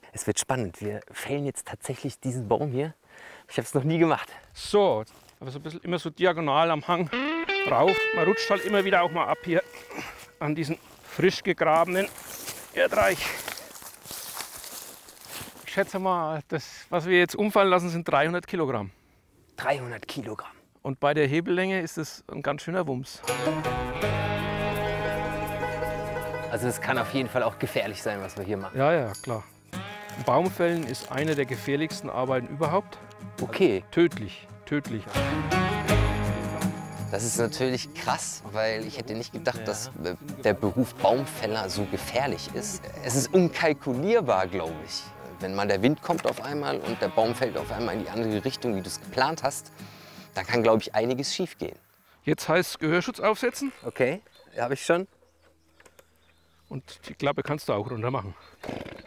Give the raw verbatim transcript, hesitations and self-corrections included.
Es wird spannend. Wir fällen jetzt tatsächlich diesen Baum hier. Ich habe es noch nie gemacht. So, aber so ein bisschen immer so diagonal am Hang rauf. Man rutscht halt immer wieder auch mal ab hier an diesen frisch gegrabenen Erdreich. Ich schätze mal, das, was wir jetzt umfallen lassen, sind dreihundert Kilogramm. dreihundert Kilogramm. Und bei der Hebellänge ist das ein ganz schöner Wumms. Also es kann auf jeden Fall auch gefährlich sein, was wir hier machen. Ja, ja, klar. Baumfällen ist eine der gefährlichsten Arbeiten überhaupt. Okay. Tödlich, tödlich. Das ist natürlich krass, weil ich hätte nicht gedacht, dass der Beruf Baumfäller so gefährlich ist. Es ist unkalkulierbar, glaube ich. Wenn mal der Wind kommt auf einmal und der Baum fällt auf einmal in die andere Richtung, wie du es geplant hast, dann kann, glaube ich, einiges schiefgehen. Jetzt heißt es Gehörschutz aufsetzen Okay, habe ich schon. und die Klappe kannst du auch runter machen.